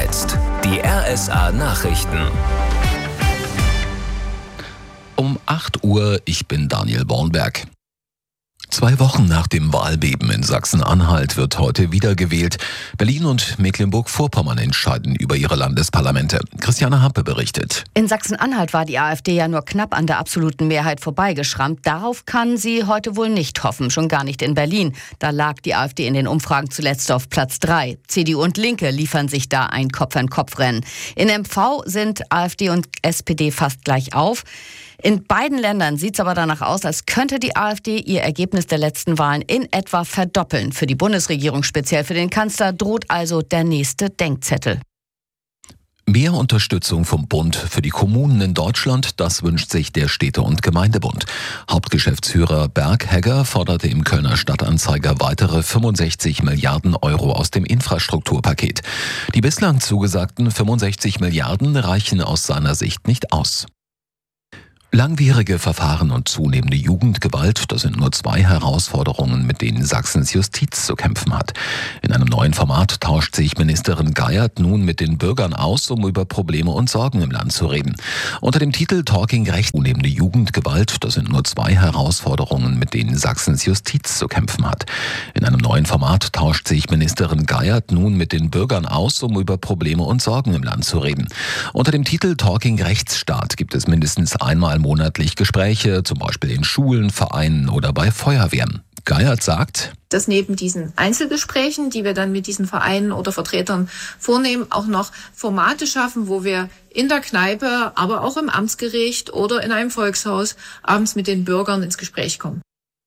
jetzt die RSA Nachrichten. Um 8 Uhr, ich bin Daniel Bornberg. 2 Wochen nach dem Wahlbeben in Sachsen-Anhalt wird heute wieder gewählt. Berlin und Mecklenburg-Vorpommern entscheiden über ihre Landesparlamente. Christiane Hampe berichtet. In Sachsen-Anhalt war die AfD ja nur knapp an der absoluten Mehrheit vorbeigeschrammt. Darauf kann sie heute wohl nicht hoffen, schon gar nicht in Berlin. Da lag die AfD in den Umfragen zuletzt auf Platz 3. CDU und Linke liefern sich da ein Kopf-an-Kopf-Rennen. In MV sind AfD und SPD fast gleich auf. In beiden Ländern sieht es aber danach aus, als könnte die AfD ihr Ergebnis der letzten Wahlen in etwa verdoppeln. Für die Bundesregierung, speziell für den Kanzler, droht also der nächste Denkzettel. Mehr Unterstützung vom Bund für die Kommunen in Deutschland, das wünscht sich der Städte- und Gemeindebund. Hauptgeschäftsführer Berg Hegger forderte im Kölner Stadtanzeiger weitere 65 Milliarden Euro aus dem Infrastrukturpaket. Die bislang zugesagten 65 Milliarden reichen aus seiner Sicht nicht aus. Langwierige Verfahren und zunehmende Jugendgewalt, das sind nur 2 Herausforderungen, mit denen Sachsens Justiz zu kämpfen hat. In einem neuen Format tauscht sich Ministerin Geiert nun mit den Bürgern aus, um über Probleme und Sorgen im Land zu reden. Unter dem Titel Talking Recht, zunehmende Jugendgewalt, das sind nur 2 Herausforderungen, mit denen Sachsens Justiz zu kämpfen hat. In einem neuen Format tauscht sich Ministerin Geiert nun mit den Bürgern aus, um über Probleme und Sorgen im Land zu reden. Unter dem Titel Talking Rechtsstaat gibt es mindestens einmal monatlich Gespräche, zum Beispiel in Schulen, Vereinen oder bei Feuerwehren. Geiert sagt, dass neben diesen Einzelgesprächen, die wir dann mit diesen Vereinen oder Vertretern vornehmen, auch noch Formate schaffen, wo wir in der Kneipe, aber auch im Amtsgericht oder in einem Volkshaus abends mit den Bürgern ins Gespräch kommen.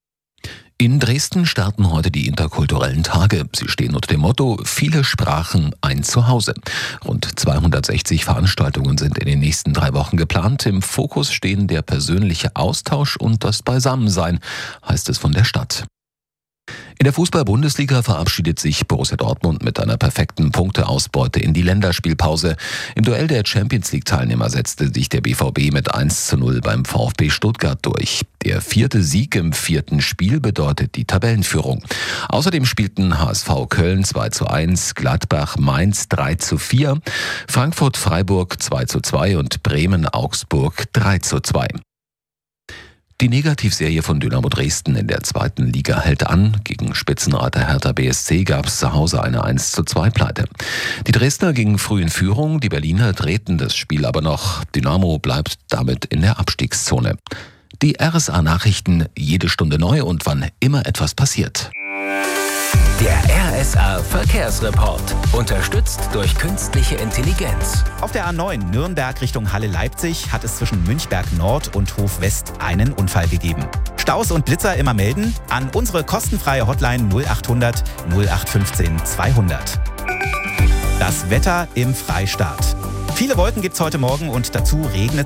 In Dresden starten heute die interkulturellen Tage. Sie stehen unter dem Motto Viele Sprachen, ein Zuhause. Rund 260 Veranstaltungen sind in den nächsten 3 Wochen geplant. Im Fokus stehen der persönliche Austausch und das Beisammensein, heißt es von der Stadt. In der Fußball-Bundesliga verabschiedet sich Borussia Dortmund mit einer perfekten Punkteausbeute in die Länderspielpause. Im Duell der Champions-League-Teilnehmer setzte sich der BVB mit 1:0 beim VfB Stuttgart durch. Der 4. Sieg im 4. Spiel bedeutet die Tabellenführung. Außerdem spielten HSV Köln 2:1, Gladbach Mainz 3:4, Frankfurt Freiburg 2:2 und Bremen Augsburg 3:2. Die Negativserie von Dynamo Dresden in der 2. Liga hält an. Gegen Spitzenreiter Hertha BSC gab es zu Hause eine 1:2-Pleite. Die Dresdner gingen früh in Führung, die Berliner drehten das Spiel aber noch. Dynamo bleibt damit in der Abstiegszone. Die RSA Nachrichten, jede Stunde neu und wann immer etwas passiert. Der RSA Verkehrsreport, unterstützt durch künstliche Intelligenz. Auf der A9 Nürnberg Richtung Halle-Leipzig hat es zwischen Münchberg Nord und Hof West einen Unfall gegeben. Staus und Blitzer immer melden an unsere kostenfreie Hotline 0800 0815 200. Das Wetter im Freistaat. Viele Wolken gibt's heute Morgen und dazu regnet